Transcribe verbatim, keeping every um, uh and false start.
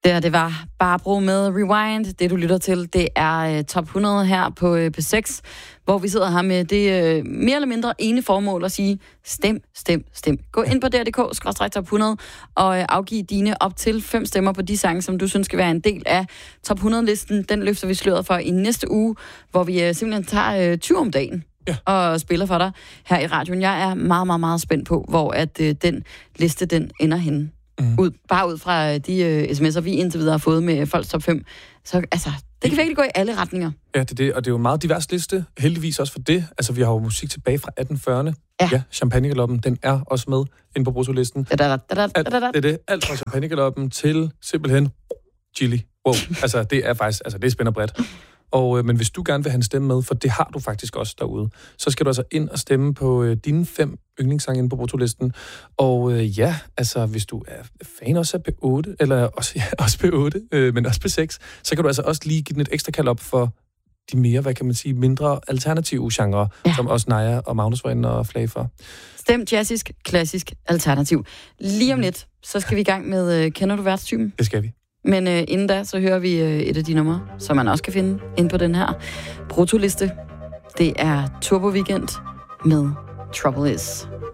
Det, her, det var Barbro med Rewind. Det, du lytter til, det er uh, top hundrede her på uh, P seks, hvor vi sidder her med det uh, mere eller mindre ene formål at sige, stem, stem, stem. Gå ind på D R punktum D K skråstreg top hundrede og uh, afgiv dine op til fem stemmer på de sange, som du synes skal være en del af top hundrede-listen. Den løfter vi sløret for i næste uge, hvor vi uh, simpelthen tager uh, tyve om dagen. Ja. Og spiller for dig her i radioen. Jeg er meget, meget, meget spændt på, hvor at øh, den liste, den ender henne. Mm. Ud, bare ud fra de øh, sms'er, vi indtil videre har fået med folks top fem. Så altså, det kan virkelig gå i alle retninger. Ja, det er det, og det er jo en meget divers liste. Heldigvis også for det. Altså, vi har jo musik tilbage fra atten fyrrerne. Ja, ja Champagnegaloppen, den er også med inde på bruttolisten. Alt, det er det. Alt fra Champagnegaloppen til simpelthen chili. Wow. Altså, det er faktisk, altså, det spænder bredt. Og, øh, men hvis du gerne vil have en stemme med, for det har du faktisk også derude, så skal du altså ind og stemme på øh, dine fem yndlingssange inde på bruttolisten. Og øh, ja, altså hvis du er fan også af P otte, eller også, ja, også P otte, øh, men også P seks, så kan du altså også lige give den et ekstra kald op for de mere, hvad kan man sige, mindre alternative genrer, ja. Som også Naja og Magnus var inde og flage for. Stem jazzisк, klassisk, alternativ. Lige om lidt, så skal vi i gang med øh, Kender du værtstypen? Det skal vi. Men øh, inden da, så hører vi øh, et af de numre, som man også kan finde inde på den her bruttoliste. Det er Turbo Weekend med Trouble Is.